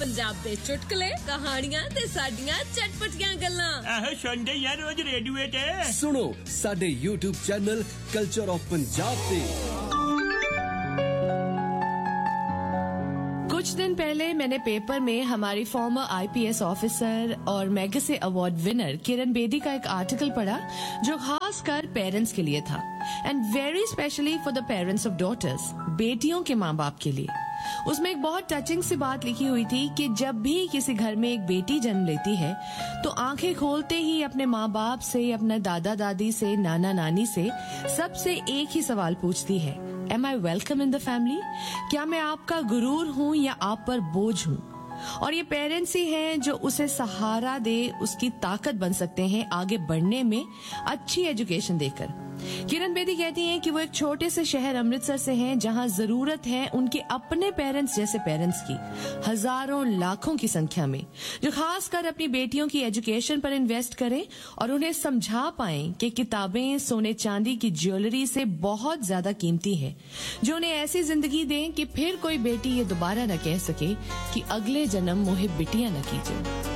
पंजाब दे चुटकुले कहानियां ते साडियां चटपटियां गल्लां आहो सुनदे यार रोज रेडियो ते सुनो साडे YouTube channel culture of Punjab पे। कुछ दिन पहले मैंने पेपर में हमारी फॉर्मर IPS ऑफिसर और Magsaysay award winner Kiran Bedi का एक आर्टिकल पढ़ा जो खास कर पेरेंट्स के लिए था and very specially for the parents of daughters, बेटियों के माँ बाप के लिए। उसमें एक बहुत टचिंग सी बात लिखी हुई थी कि जब भी किसी घर में एक बेटी जन्म लेती है तो आंखें खोलते ही अपने माँ बाप से, अपने दादा दादी से, नाना नानी से सबसे एक ही सवाल पूछती है, Am I welcome in the family? क्या मैं आपका गुरूर हूँ या आप पर बोझ हूँ? और ये पेरेंट्स ही हैं जो उसे सहारा दे, उसकी ताकत बन सकते हैं आगे बढ़ने में अच्छी एजुकेशन देकर। किरण बेदी कहती हैं कि वो एक छोटे से शहर अमृतसर से हैं जहां जरूरत है उनके अपने पेरेंट्स जैसे पेरेंट्स की हजारों लाखों की संख्या में, जो खास कर अपनी बेटियों की एजुकेशन पर इन्वेस्ट करें और उन्हें समझा पाएं कि किताबें सोने चांदी की ज्वेलरी से बहुत ज्यादा कीमती है, जो उन्हें ऐसी जिंदगी दें कि फिर कोई बेटी ये दोबारा न कह सके कि अगले जन्म मोहे बिटियां न कीजिए।